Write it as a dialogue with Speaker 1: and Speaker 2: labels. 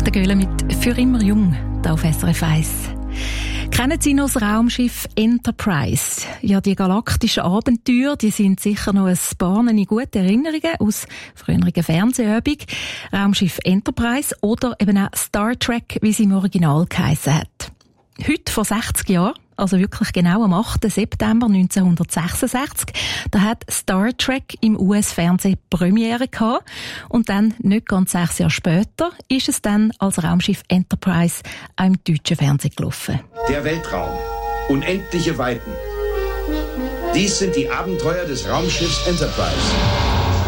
Speaker 1: der Göhle mit «Für immer jung» hier auf SRF 1. Kennen Sie noch das Raumschiff Enterprise? Ja, die galaktischen Abenteuer, die sind sicher noch ein paar gute Erinnerungen aus früheren Fernsehübungen. Raumschiff Enterprise oder eben auch Star Trek, wie sie im Original geheissen hat. Heute, vor 60 Jahren, also wirklich genau am 8. September 1966, da hat Star Trek im US-Fernsehen Premiere gehabt. Und dann, nicht ganz 6 Jahre später, ist es dann als Raumschiff Enterprise auch im deutschen Fernsehen gelaufen.
Speaker 2: Der Weltraum. Unendliche Weiten. Dies sind die Abenteuer des Raumschiffs Enterprise.